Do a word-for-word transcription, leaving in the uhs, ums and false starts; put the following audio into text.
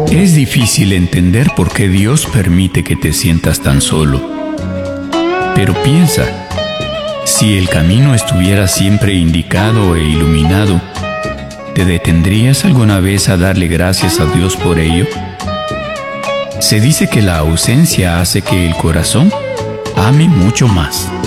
Es difícil entender por qué Dios permite que te sientas tan solo. Pero piensa, si el camino estuviera siempre indicado e iluminado, ¿te detendrías alguna vez a darle gracias a Dios por ello? Se dice que la ausencia hace que el corazón ame mucho más.